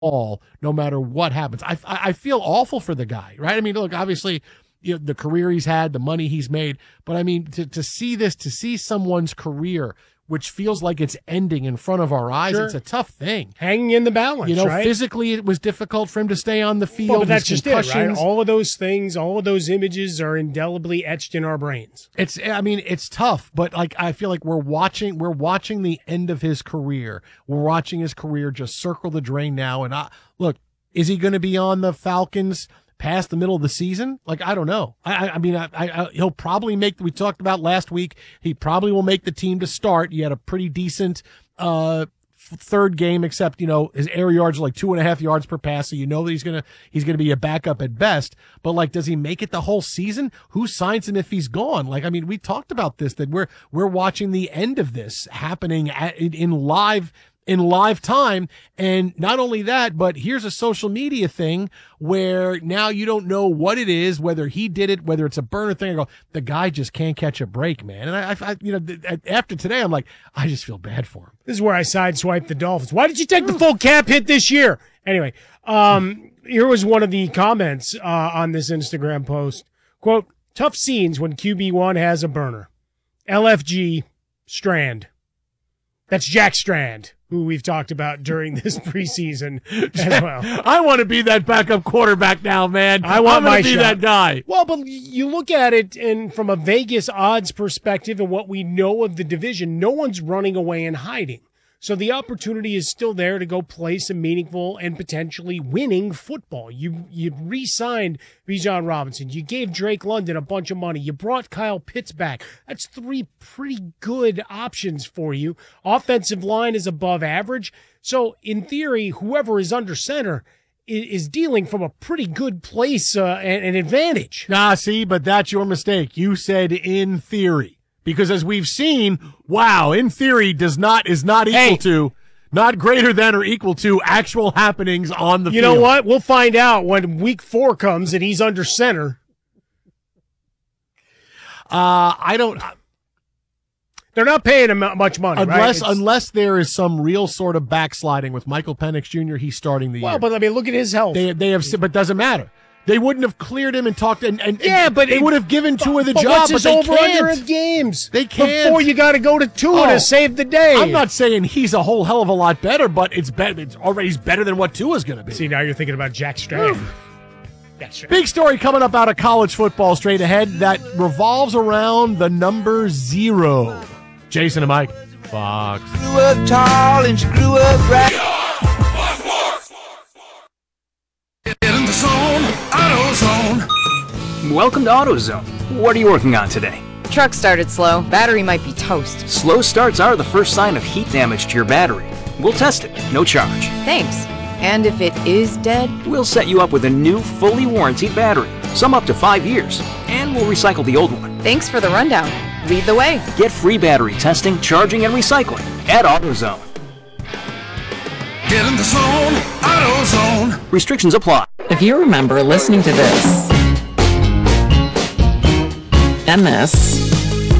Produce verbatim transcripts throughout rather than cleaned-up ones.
all, no matter what happens. I, I feel awful for the guy, right? I mean, look, obviously, you know, the career he's had, the money he's made, but I mean, to, to see this, to see someone's career, which feels like it's ending in front of our eyes, Sure. It's a tough thing. Hanging in the balance, You know, right? physically it was difficult for him to stay on the field. Well, but that's His just it, right? concussions. All of those things, all of those images are indelibly etched in our brains. It's, I mean, it's tough, but like, I feel like we're watching, we're watching the end of his career. We're watching his career just circle the drain now. And I, look, is he going to be on the Falcons past the middle of the season? Like, I don't know. I, I mean, I, I, he'll probably make, we talked about last week, he probably will make the team to start. He had a pretty decent, uh, third game, except, you know, his air yards are like two and a half yards per pass. So you know that he's going to, he's going to be a backup at best, but like, does he make it the whole season? Who signs him if he's gone? Like, I mean, we talked about this, that we're, we're watching the end of this happening at, in, in live in live time. And not only that, but here's a social media thing where now you don't know what it is, whether he did it, whether it's a burner thing. I go, the guy just can't catch a break, man. And I, I you know, after today, I'm like, I just feel bad for him. This is where I sideswiped the Dolphins. Why did you take the full cap hit this year? Anyway, um, here was one of the comments uh, on this Instagram post. Quote, tough scenes when Q B one has a burner. L F G Strand. That's Jack Strand, who we've talked about during this preseason as well. I want to be that backup quarterback now, man. I want I'm my to be shot. that guy. Well, but you look at it, and from a Vegas odds perspective and what we know of the division, no one's running away and hiding. So the opportunity is still there to go play some meaningful and potentially winning football. You you re-signed Bijan Robinson. You gave Drake London a bunch of money. You brought Kyle Pitts back. That's three pretty good options for you. Offensive line is above average. So in theory, whoever is under center is dealing from a pretty good place uh, and an advantage. Nah, see, but that's your mistake. You said in theory. Because as we've seen, wow, in theory does not is not equal Hey. to, not greater than or equal to actual happenings on the You field. know what? We'll find out when week four comes and he's under center. Uh, I don't, They're not paying him much money, right? unless It's- unless there is some real sort of backsliding with Michael Penix Junior He's starting the well, year. but I mean, look at his health. They they have, but doesn't matter. They wouldn't have cleared him and talked, and, and Yeah, and but they it- would have given Tua the but job, what's but his they over under can't. in games? They can't. Before you got to go to Tua Oh, to save the day. I'm not saying he's a whole hell of a lot better, but it's better. It's already he's better than what Tua's going to be. See, now you're thinking about Jack Strand. That's right. Big story coming up out of college football straight ahead that revolves around the number zero. Jason and Mike, Fox. Grew up tall and she grew up right. In the zone, AutoZone. Welcome to AutoZone. What are you working on today? Truck started slow. Battery might be toast. Slow starts are the first sign of heat damage to your battery. We'll test it, no charge. Thanks. And if it is dead? We'll set you up with a new, fully warranted battery, some up to five years, and we'll recycle the old one. Thanks for the rundown. Lead the way. Get free battery testing, charging, and recycling at AutoZone. Get in the zone, AutoZone. Restrictions apply. If you remember listening to this, and this,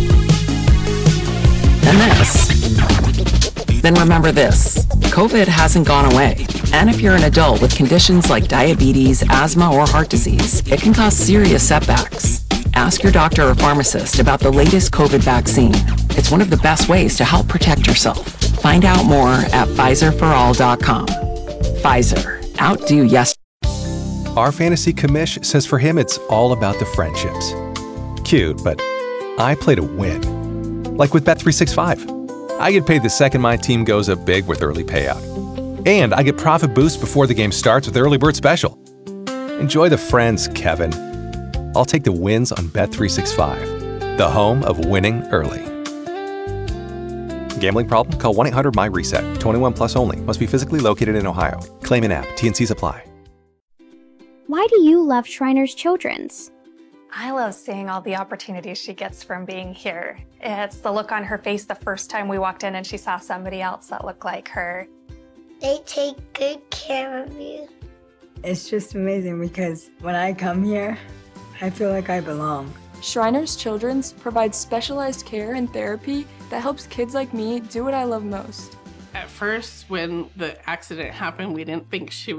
and this, then remember this. COVID hasn't gone away. And if you're an adult with conditions like diabetes, asthma, or heart disease, it can cause serious setbacks. Ask your doctor or pharmacist about the latest COVID vaccine. It's one of the best ways to help protect yourself. Find out more at Pfizer for all dot com. Pfizer. Outdo yes. Our fantasy commish says for him it's all about the friendships. Cute, but I play to win. Like with Bet three sixty-five. I get paid the second my team goes up big with early payout. And I get profit boosts before the game starts with Early Bird Special. Enjoy the friends, Kevin. I'll take the wins on Bet three sixty-five, the home of winning early. Gambling problem? Call one eight hundred M Y reset. twenty-one plus only. Must be physically located in Ohio. Claim in app. T N Cs apply. Why do you love Shriners Children's? I love seeing all the opportunities she gets from being here. It's the look on her face the first time we walked in and she saw somebody else that looked like her. They take good care of you. It's just amazing because when I come here, I feel like I belong. Shriners Children's provides specialized care and therapy that helps kids like me do what I love most. At first, when the accident happened, we didn't think she